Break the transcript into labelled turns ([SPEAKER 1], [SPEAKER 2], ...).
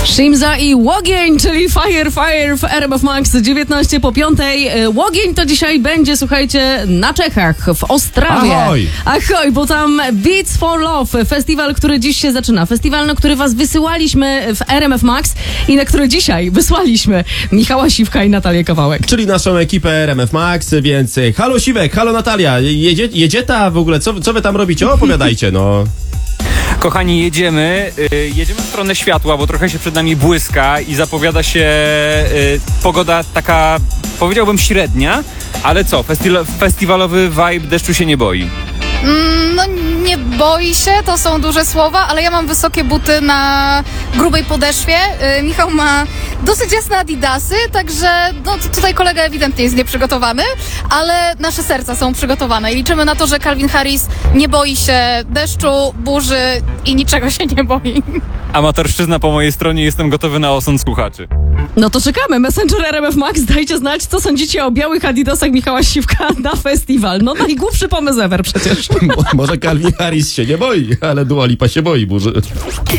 [SPEAKER 1] Shimza i Łogień, czyli Fire w RMF Max 19 po 5. Łogień to dzisiaj będzie, słuchajcie, na Czechach, w Ostrawie.
[SPEAKER 2] Ahoj!
[SPEAKER 1] Ahoj, bo tam Beats for Love, festiwal, który dziś się zaczyna. Festiwal, na który was wysyłaliśmy w RMF Max i na który dzisiaj wysłaliśmy Michała Siwka i Natalię Kawałek.
[SPEAKER 2] Czyli naszą ekipę RMF Max, więc halo Siwek, halo Natalia, jedzie ta w ogóle, co wy tam robicie? Opowiadajcie, no.
[SPEAKER 3] Kochani, jedziemy w stronę światła, bo trochę się przed nami błyska i zapowiada się pogoda taka, powiedziałbym, średnia, ale co, festiwalowy vibe deszczu się nie boi.
[SPEAKER 4] No nie boi się, to są duże słowa, ale ja mam wysokie buty na grubej podeszwie. Michał ma dosyć jasne adidasy, także no, tutaj kolega ewidentnie jest nieprzygotowany, ale nasze serca są przygotowane i liczymy na to, że Calvin Harris nie boi się deszczu, burzy i niczego się nie boi.
[SPEAKER 3] Amatorszczyzna po mojej stronie, jestem gotowy na osąd słuchaczy.
[SPEAKER 1] No to czekamy. Messenger RMF Max, dajcie znać, co sądzicie o białych adidasach Michała Siwka na festiwal. No najgłupszy pomysł ever przecież.
[SPEAKER 2] Może Calvin Harris się nie boi, ale Dua Lipa się boi burzy.